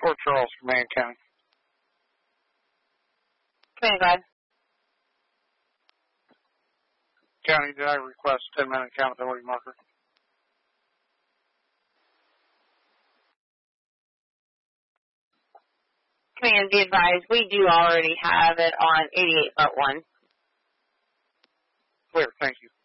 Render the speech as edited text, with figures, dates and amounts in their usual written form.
Port Charles, Command County. Command, go ahead. County, did I request 10-minute accountability marker? Command, be advised, we do already have it on 88.1. Clear, thank you.